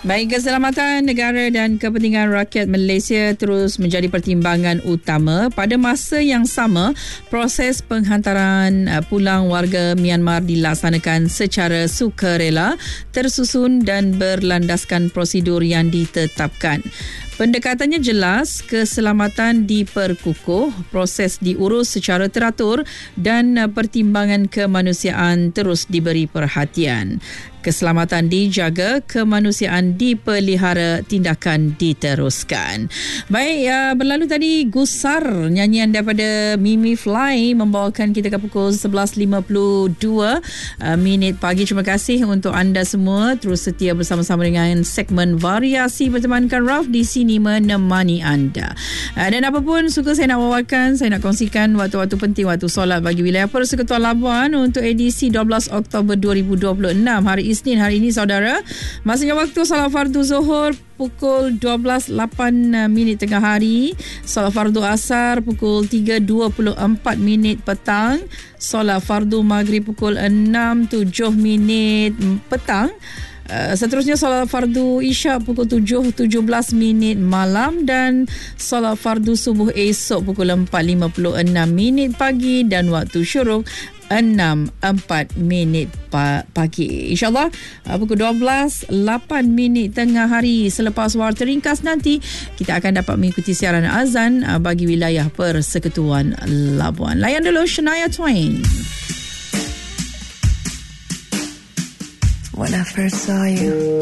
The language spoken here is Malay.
Baik, keselamatan negara dan kepentingan rakyat Malaysia terus menjadi pertimbangan utama. Pada masa yang sama, proses penghantaran pulang warga Myanmar dilaksanakan secara sukarela, tersusun dan berlandaskan prosedur yang ditetapkan. Pendekatannya jelas, keselamatan diperkukuh, proses diurus secara teratur dan pertimbangan kemanusiaan terus diberi perhatian. Keselamatan dijaga, kemanusiaan dipelihara, tindakan diteruskan. Baik, berlalu tadi Gusar, nyanyian daripada Mimi Fly membawakan kita ke pukul 11.52 minit pagi. Terima kasih untuk anda semua terus setia bersama-sama dengan segmen Variasi Bertemankan Raf di sini menemani anda. Dan apapun suka saya nak bawakan, saya nak kongsikan waktu-waktu penting, waktu solat bagi wilayah Persekutuan Labuan untuk edisi 12 Oktober 2026 hari Isnin hari ini, saudara. Masanya waktu solat fardu Zuhur pukul 12.08 tengah hari, solat fardu Asar pukul 3.24 petang, solat fardu Maghrib pukul 6.07 petang. Seterusnya solat fardu Isyak pukul 7.17 malam dan solat fardu subuh esok pukul 4.56 pagi dan waktu syuruk 6.04 pagi. InsyaAllah pukul 12.08 tengah hari selepas warta ringkas nanti kita akan dapat mengikuti siaran azan bagi wilayah Persekutuan Labuan. Layan dulu Shania Twain. When I first saw you,